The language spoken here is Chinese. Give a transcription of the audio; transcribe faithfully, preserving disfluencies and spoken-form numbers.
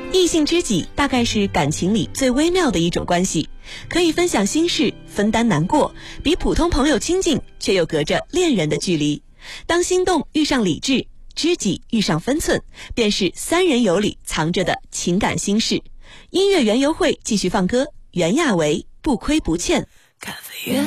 异性知己大概是感情里最微妙的一种关系，可以分享心事，分担难过，比普通朋友亲近，却又隔着恋人的距离。当心动遇上理智，知己遇上分寸，便是三人游里藏着的情感心事。音乐园游会继续放歌，袁娅维不亏不欠。 咖啡园